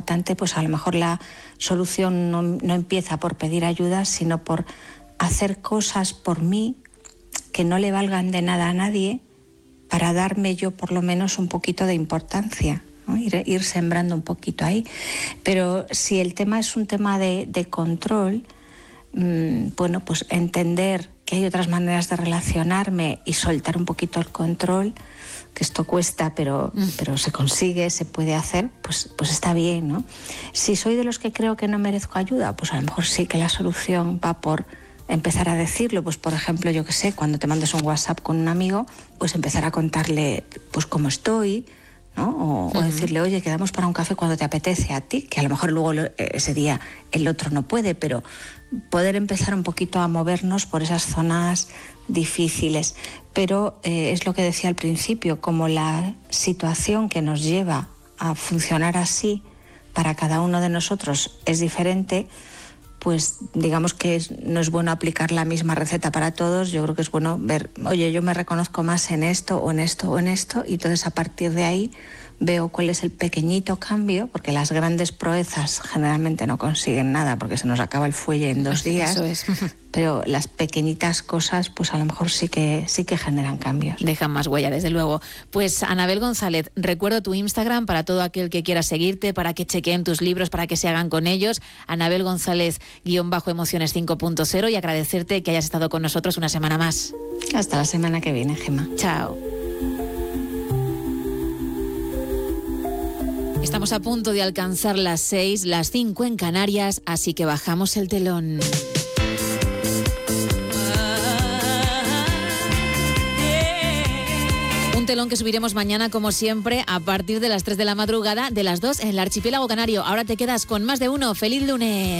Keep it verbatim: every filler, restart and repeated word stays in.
importante, pues a lo mejor la solución no, no empieza por pedir ayuda, sino por hacer cosas por mí que no le valgan de nada a nadie, para darme yo por lo menos un poquito de importancia, ¿no? Ir, ir sembrando un poquito ahí. Pero si el tema es un tema de, de control, mmm, bueno, pues entender que hay otras maneras de relacionarme y soltar un poquito el control, que esto cuesta, pero, mm. pero se consigue, se puede hacer, pues, pues está bien, ¿no? Si soy de los que creo que no merezco ayuda, pues a lo mejor sí que la solución va por empezar a decirlo, pues por ejemplo, yo qué sé, cuando te mandes un WhatsApp con un amigo, pues empezar a contarle pues cómo estoy, ¿no? O, uh-huh. o decirle, oye, quedamos para un café cuando te apetece a ti, que a lo mejor luego lo, ese día el otro no puede, pero poder empezar un poquito a movernos por esas zonas difíciles. Pero eh, es lo que decía al principio, como la situación que nos lleva a funcionar así para cada uno de nosotros es diferente, pues digamos que es, no es bueno aplicar la misma receta para todos. Yo creo que es bueno ver, oye, yo me reconozco más en esto o en esto o en esto, y entonces a partir de ahí veo cuál es el pequeñito cambio, porque las grandes proezas generalmente no consiguen nada porque se nos acaba el fuelle en dos días. Eso es. Pero las pequeñitas cosas, pues a lo mejor sí que sí que generan cambios. Dejan más huella, desde luego. Pues Anabel González, recuerdo tu Instagram para todo aquel que quiera seguirte, para que chequeen tus libros, para que se hagan con ellos. Anabel González, guión bajo Emociones cinco punto cero, y agradecerte que hayas estado con nosotros una semana más. Hasta la semana que viene, Gemma. Chao. Estamos a punto de alcanzar las seis, las cinco en Canarias, así que bajamos el telón. Un telón que subiremos mañana, como siempre, a partir de las tres de la madrugada, de las dos en el archipiélago canario. Ahora te quedas con Más de Uno. ¡Feliz lunes!